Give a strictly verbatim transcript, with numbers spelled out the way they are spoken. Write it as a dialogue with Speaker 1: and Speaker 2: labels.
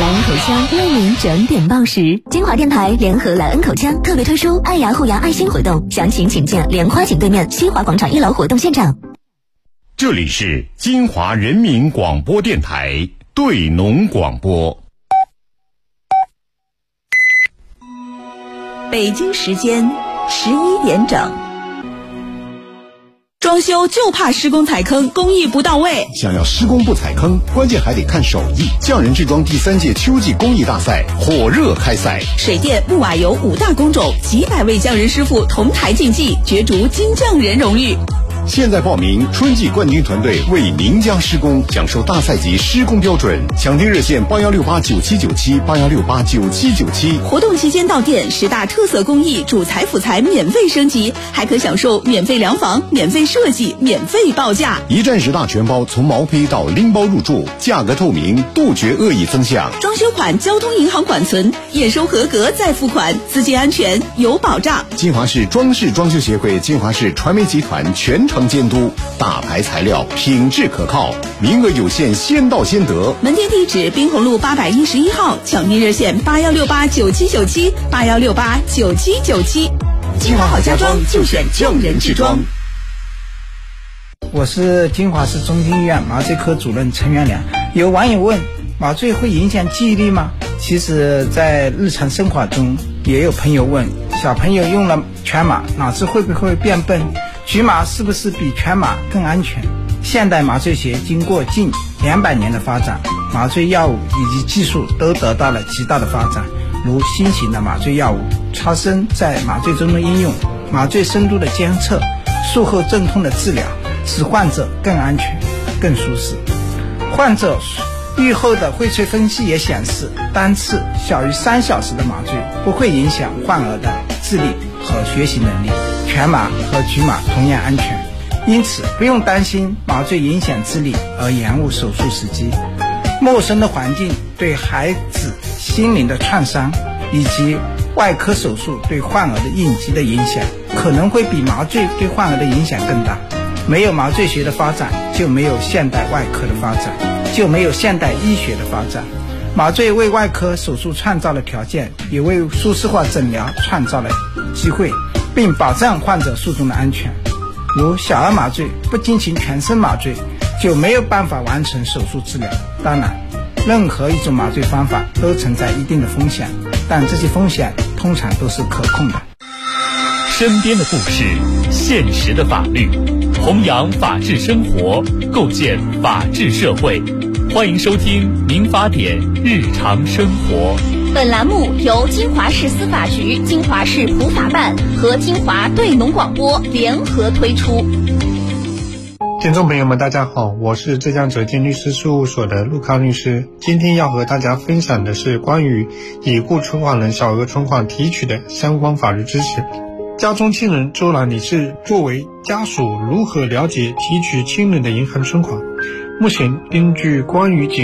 Speaker 1: 莱恩口腔为您整点报时。金华电台联合莱恩口腔特别推出爱牙护牙爱心活动，详情请见莲花井对面西华广场一楼活动现场。
Speaker 2: 这里是金华人民广播电台对农广播。
Speaker 3: 北京时间十一点整。装修就怕施工踩坑，工艺不到位。
Speaker 4: 想要施工不踩坑，关键还得看手艺。匠人制装第三届秋季工艺大赛火热开赛，
Speaker 3: 水电木瓦油五大工种，几百位匠人师傅同台竞技，角逐金匠人荣誉。
Speaker 4: 现在报名，春季冠军团队为您家施工，享受大赛级施工标准。抢听热线八幺六八九七九七八幺六八九七九七。
Speaker 3: 活动期间到店，十大特色工艺主材辅材免费升级，还可享受免费量房、免费设计、免费报价。
Speaker 4: 一站式大全包，从毛坯到拎包入住，价格透明，杜绝恶意增项。
Speaker 3: 装修款交通银行管存，验收合格再付款，资金安全有保障。
Speaker 4: 金华市装饰装修协会、金华市传媒集团全程监督，大牌材料，品质可靠，名额有限，先到先得。
Speaker 3: 门店地址：滨红路八百一十一号，抢订热线八幺六八九七九七八幺六八九七九七。金华好家装就选匠人制装。
Speaker 5: 我是金华市中心医院麻醉科主任陈元良。有网友问，麻醉会影响记忆力吗？其实在日常生活中也有朋友问，小朋友用了全麻，脑子会不会变笨？局麻是不是比全麻更安全？现代麻醉学经过近两百年的发展，麻醉药物以及技术都得到了极大的发展，如新型的麻醉药物、超声在麻醉中的应用、麻醉深度的监测、术后镇痛的治疗，使患者更安全、更舒适。患者预后的荟萃分析也显示，单次小于三小时的麻醉不会影响患儿的智力和学习能力，全麻和局麻同样安全，因此不用担心麻醉影响智力而延误手术时机。陌生的环境对孩子心灵的创伤，以及外科手术对患儿的应激的影响，可能会比麻醉对患儿的影响更大。没有麻醉学的发展，就没有现代外科的发展，就没有现代医学的发展。麻醉为外科手术创造了条件，也为舒适化诊疗创造了机会，并保障患者术中的安全。如小儿麻醉不进行全身麻醉，就没有办法完成手术治疗。当然，任何一种麻醉方法都存在一定的风险，但这些风险通常都是可控的。
Speaker 6: 身边的故事，现实的法律，弘扬法治生活，构建法治社会。欢迎收听《民法典日常生活》。
Speaker 1: 本栏目由金华市司法局、金华市普法办和金华对农广播联合推出。
Speaker 7: 听众朋友们，大家好，我是浙江浙建律师事务所的陆康律师。今天要和大家分享的是关于已故存款人小额存款提取的相关法律知识。家中亲人周兰女士作为家属如何了解提取亲人的银行存款？目前根据关于